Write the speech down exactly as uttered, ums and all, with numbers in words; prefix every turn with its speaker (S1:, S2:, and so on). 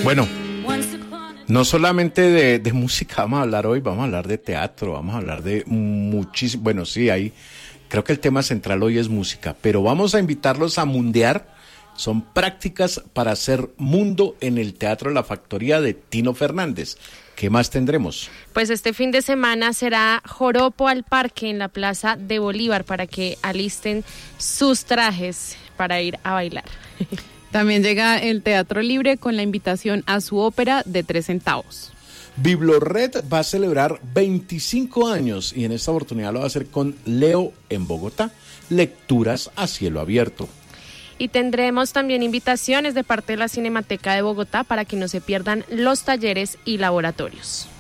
S1: Bueno, no solamente de, de música vamos a hablar hoy, vamos a hablar de teatro, vamos a hablar de muchísimo, bueno, sí, hay, creo que el tema central hoy es música, pero vamos a invitarlos a mundear, son prácticas para hacer mundo en el Teatro La Factoría de Tino Fernández. ¿Qué más tendremos?
S2: Pues este fin de semana será Joropo al Parque en la Plaza de Bolívar para que alisten sus trajes para ir a bailar.
S3: También llega el Teatro Libre con la invitación a su ópera de tres centavos.
S1: Biblored va a celebrar veinticinco años y en esta oportunidad lo va a hacer con Leo en Bogotá. Lecturas a cielo abierto.
S2: Y tendremos también invitaciones de parte de la Cinemateca de Bogotá para que no se pierdan los talleres y laboratorios.